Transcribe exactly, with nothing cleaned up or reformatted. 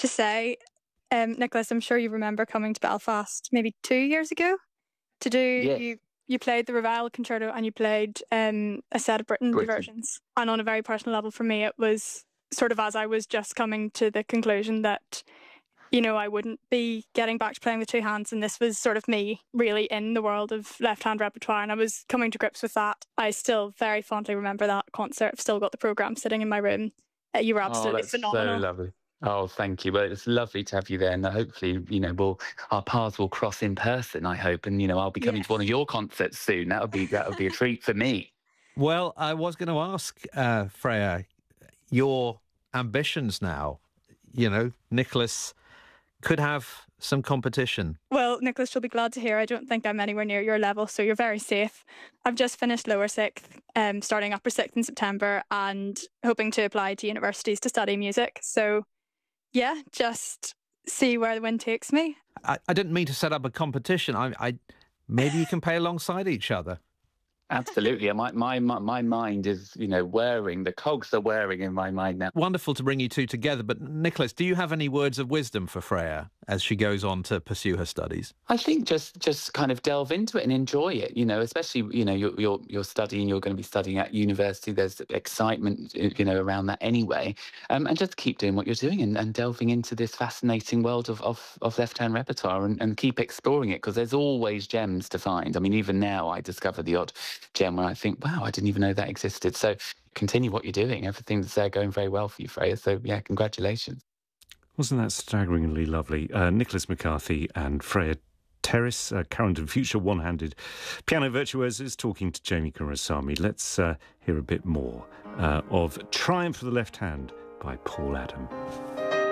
to say, um, Nicholas, I'm sure you remember coming to Belfast maybe two years ago to do, yes. you you played the Ravel Concerto and you played um, a set of Britain, Britain versions. And on a very personal level for me, it was sort of as I was just coming to the conclusion that, you know, I wouldn't be getting back to playing with two hands, and this was sort of me really in the world of left-hand repertoire, and I was coming to grips with that. I still very fondly remember that concert. I've still got the programme sitting in my room. Uh, you were absolutely oh, that's phenomenal. so lovely. Oh, thank you. Well, it's lovely to have you there, and hopefully, you know, we'll our paths will cross in person, I hope, and you know, I'll be coming Yes. to one of your concerts soon. That would be that would be a treat for me. Well, I was going to ask uh, Freya, your ambitions now. You know, Nicholas could have some competition. Well, Nicholas, you'll be glad to hear I don't think I'm anywhere near your level, so you're very safe. I've just finished lower sixth, um, starting upper sixth in September, and hoping to apply to universities to study music. So, yeah, just see where the wind takes me. I, I didn't mean to set up a competition. I, I maybe you can play alongside each other. Absolutely. My, my my mind is, you know, whirring. The cogs are whirring in my mind now. Wonderful to bring you two together. But Nicholas, do you have any words of wisdom for Freya as she goes on to pursue her studies? I think just just kind of delve into it and enjoy it, you know, especially, you know, you're, you're, you're studying, you're going to be studying at university. There's excitement, you know, around that anyway. Um, and just keep doing what you're doing and, and delving into this fascinating world of, of, of left-hand repertoire and, and keep exploring it, because there's always gems to find. I mean, even now I discover the odd gem where I think, wow, I didn't even know that existed. So continue what you're doing. Everything's uh, going very well for you, Freya. So, yeah, congratulations. Wasn't that staggeringly lovely? Uh, Nicholas McCarthy and Freya Terrace, uh, current and future one-handed piano virtuosos, talking to Jamie Kurosami. Let's uh, hear a bit more uh, of Triumph of the Left Hand by Paul Adam.